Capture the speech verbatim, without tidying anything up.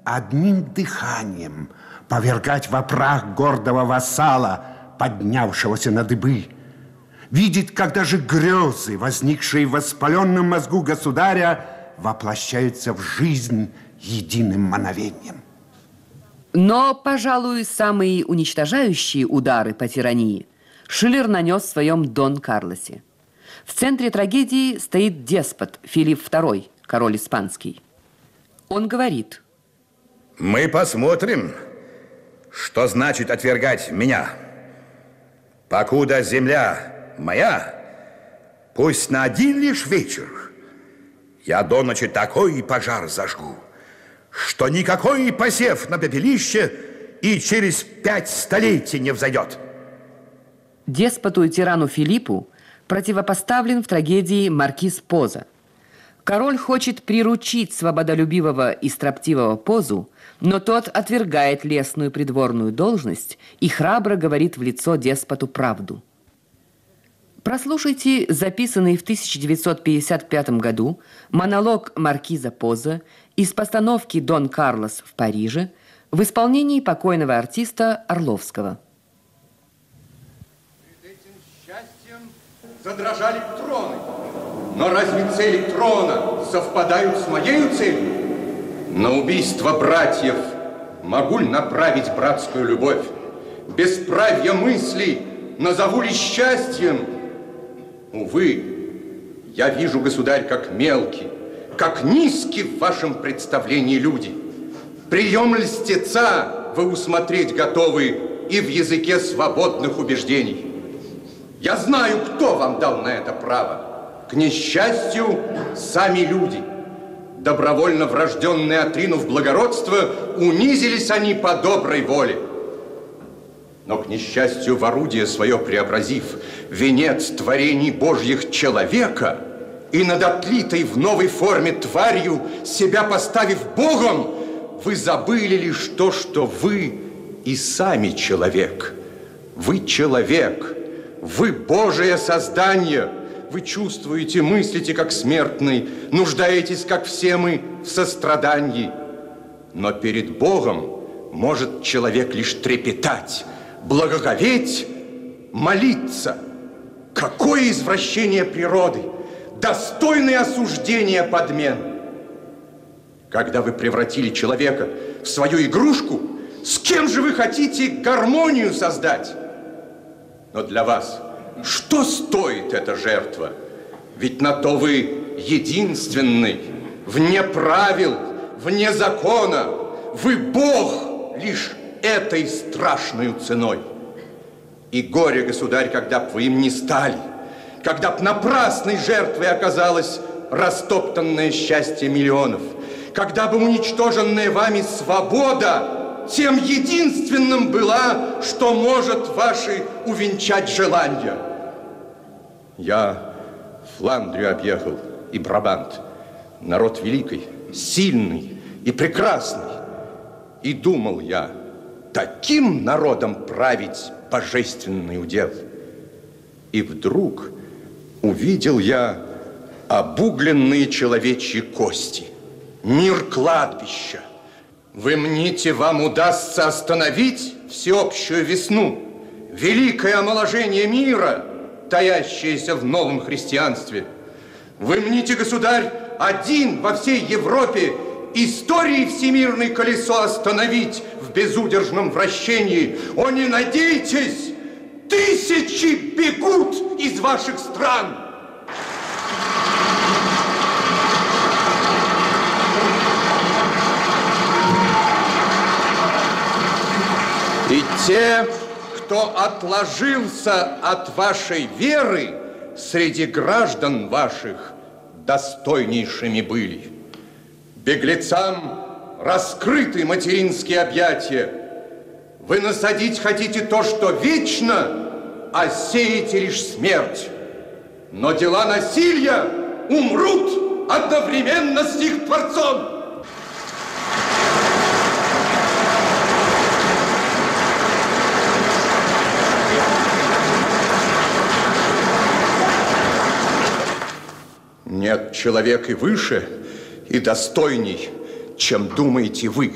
одним дыханием повергать во прах гордого вассала, поднявшегося на дыбы. Видеть, как даже грезы, возникшие в воспаленном мозгу государя, воплощаются в жизнь единым мановением. Но, пожалуй, самые уничтожающие удары по тирании Шиллер нанес в своем «Дон Карлосе». В центре трагедии стоит деспот Филипп второй, король испанский. Он говорит: мы посмотрим, что значит отвергать меня. Покуда земля моя, пусть на один лишь вечер я до ночи такой пожар зажгу, что никакой посев на пепелище и через пять столетий не взойдет. Деспоту и тирану Филиппу противопоставлен в трагедии маркиз Поза. Король хочет приручить свободолюбивого и строптивого Позу, но тот отвергает лестную придворную должность и храбро говорит в лицо деспоту правду. Прослушайте записанный в тысяча девятьсот пятьдесят пятом году монолог маркиза Поза из постановки «Дон Карлос» в Париже в исполнении покойного артиста Орловского. Перед этим счастьем задрожали троны. Но разве цели трона совпадают с моей целью? На убийство братьев могу ли направить братскую любовь? Бесправье мыслей назову ли счастьем? Увы, я вижу, государь, как мелкий, как низкий в вашем представлении люди. Прием льстеца вы усмотреть готовы и в языке свободных убеждений. Я знаю, кто вам дал на это право. К несчастью, сами люди. Добровольно врожденные, отринув благородство, унизились они по доброй воле. Но, к несчастью, в орудие свое преобразив венец творений Божьих человека и над отлитой в новой форме тварью себя поставив Богом, вы забыли лишь то, что вы и сами человек. Вы человек, вы Божие создание. Вы чувствуете, мыслите, как смертный, нуждаетесь, как все мы, в сострадании. Но перед Богом может человек лишь трепетать, благоговеть, молиться. Какое извращение природы, достойное осуждения подмен. Когда вы превратили человека в свою игрушку, с кем же вы хотите гармонию создать? Но для вас что стоит эта жертва? Ведь на то вы единственный, вне правил, вне закона. Вы Бог лишь этой страшной ценой. И горе, государь, когда б вы им не стали, когда б напрасной жертвой оказалось растоптанное счастье миллионов, когда бы уничтоженная вами свобода тем единственным была, что может ваши увенчать желания. Я Фландрию объехал и Брабант, народ великий, сильный и прекрасный. И думал я, таким народом править божественный удел. И вдруг увидел я обугленные человечьи кости, мир кладбища. Вы мните, вам удастся остановить всеобщую весну, великое омоложение мира, таящееся в новом христианстве. Вы мните, государь, один во всей Европе истории всемирной колесо остановить в безудержном вращении. О, не надейтесь, тысячи бегут из ваших стран. И те, кто отложился от вашей веры, среди граждан ваших достойнейшими были. Беглецам раскрыты материнские объятия. Вы насадить хотите то, что вечно, а сеете лишь смерть. Но дела насилия умрут одновременно с их Творцом. Нет человека и выше, и достойней, чем думаете вы.